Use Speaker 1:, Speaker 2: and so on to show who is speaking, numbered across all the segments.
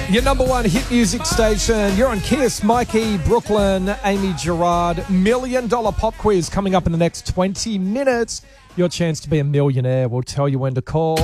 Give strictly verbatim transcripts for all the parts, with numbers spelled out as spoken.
Speaker 1: Your number one hit music station. You're on Kiss. Mikey, Brooklyn, Amy Gerard. Million dollar pop quiz coming up in the next twenty minutes. Your chance to be a millionaire. We'll tell you when to call.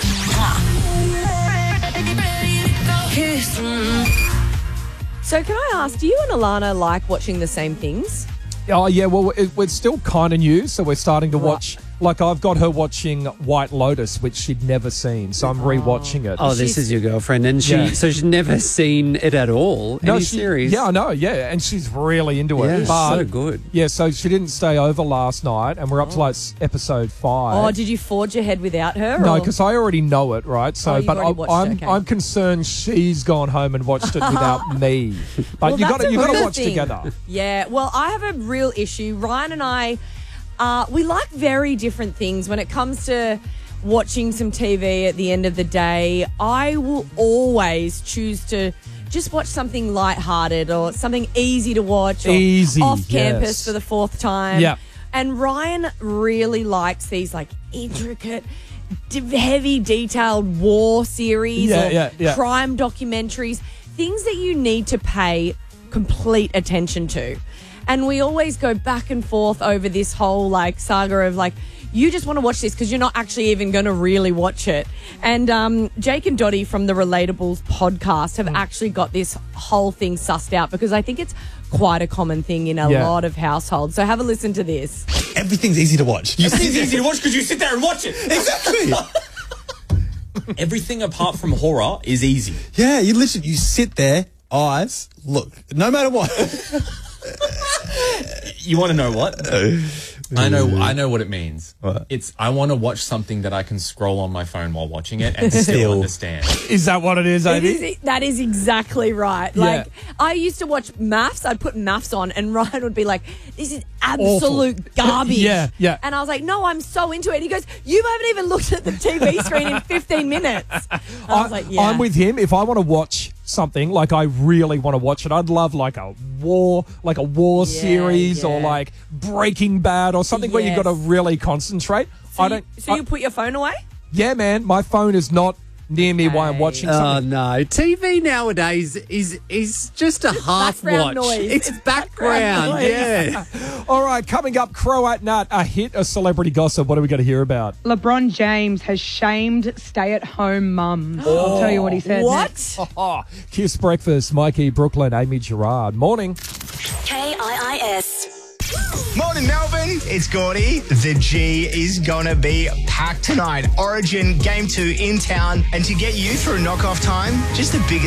Speaker 2: Kiss. So can I ask, do you and Alana like watching the same things?
Speaker 1: Oh, yeah, well, it, we're still kind of new, so we're starting to watch... Like, I've got her watching White Lotus, which she'd never seen, so I'm rewatching it.
Speaker 3: Oh, this
Speaker 2: She's-
Speaker 3: is your girlfriend, and she
Speaker 1: Yeah.
Speaker 3: so she's never seen it at all.
Speaker 1: No,
Speaker 3: any
Speaker 1: she-
Speaker 3: series?
Speaker 1: Yeah, I know, yeah, and she's really into
Speaker 3: Yeah,
Speaker 1: it.
Speaker 3: it's
Speaker 1: But,
Speaker 3: so good.
Speaker 1: Yeah, so she didn't stay over last night, and we're up to, like, s- episode five.
Speaker 2: Oh, did you forge ahead without her?
Speaker 1: No,
Speaker 2: or-
Speaker 1: because I already know it, right? So,
Speaker 2: Oh, you've
Speaker 1: but
Speaker 2: already
Speaker 1: I,
Speaker 2: watched
Speaker 1: I'm
Speaker 2: it, okay.
Speaker 1: I'm concerned she's gone home and watched it without me. But
Speaker 2: Well,
Speaker 1: you got
Speaker 2: that's
Speaker 1: to
Speaker 2: a
Speaker 1: you got to
Speaker 2: good
Speaker 1: watch
Speaker 2: thing.
Speaker 1: together.
Speaker 2: Yeah, well, I have a real issue. Ryan and I, uh, we like very different things when it comes to watching some T V at the end of the day. I will always choose to just watch something lighthearted or something easy to watch or
Speaker 1: Easy,
Speaker 2: off campus
Speaker 1: yes.
Speaker 2: for the fourth time.
Speaker 1: Yeah.
Speaker 2: And Ryan really likes these like intricate, d- heavy, detailed war series
Speaker 1: Yeah,
Speaker 2: or
Speaker 1: yeah, yeah.
Speaker 2: crime documentaries, things that you need to pay complete attention to. And we always go back and forth over this whole like saga of like, you just want to watch this because you're not actually even going to really watch it. And um, Jake and Dottie from the Relatables podcast have actually got this whole thing sussed out because I think it's quite a common thing in a
Speaker 1: Yeah.
Speaker 2: lot of households. So have a listen to this.
Speaker 4: Everything's easy to watch. You
Speaker 5: Everything's easy to watch because you sit there and watch it.
Speaker 4: Exactly.
Speaker 5: Everything apart from horror is easy.
Speaker 4: Yeah, you literally you sit there, eyes, look, no matter what.
Speaker 5: You want to know what? I know. I know what it means.
Speaker 4: What?
Speaker 5: It's I want to watch something that I can scroll on my phone while watching it and still
Speaker 4: Still.
Speaker 5: understand.
Speaker 1: Is that what it is,
Speaker 2: It
Speaker 1: Amy?
Speaker 2: is, that is exactly right.
Speaker 1: Yeah.
Speaker 2: Like, I used to watch maths. I'd put maths on, and Ryan would be like, "This is absolute garbage."
Speaker 1: Yeah, yeah.
Speaker 2: And I was like, "No, I'm so into it." He goes, "You haven't even looked at the T V screen in fifteen minutes." And I was like, "Yeah."
Speaker 1: I'm with him. If I want to watch something, like I really want to watch it, I'd love like a war, like a war
Speaker 2: Yeah,
Speaker 1: series or
Speaker 2: yeah.
Speaker 1: like Breaking Bad or something where you've got to
Speaker 2: Yes.
Speaker 1: really concentrate.
Speaker 2: So
Speaker 1: I
Speaker 2: you,
Speaker 1: don't.
Speaker 2: so
Speaker 1: I-
Speaker 2: you put your phone away?
Speaker 1: yeah, man, my phone is not near me while I'm
Speaker 2: Hey.
Speaker 1: watching
Speaker 3: Oh
Speaker 1: something.
Speaker 3: no! T V nowadays is is just a half
Speaker 2: background
Speaker 3: watch.
Speaker 2: noise.
Speaker 3: It's,
Speaker 2: It's
Speaker 3: background.
Speaker 2: background
Speaker 3: Yeah.
Speaker 1: All right, coming up, Crow at Nut, a hit of celebrity gossip. What are we going to hear about?
Speaker 6: LeBron James has shamed stay-at-home mums. I'll tell you what he said. next.
Speaker 2: What?
Speaker 1: Oh, Kiss Breakfast, Mikey, Brooklyn, Amy Gerard. Morning.
Speaker 7: K I I S.
Speaker 8: Morning, Melbourne. It's Gordy. The G is gonna be packed tonight. Origin Game two in town. And to get you through knockoff time, just the biggest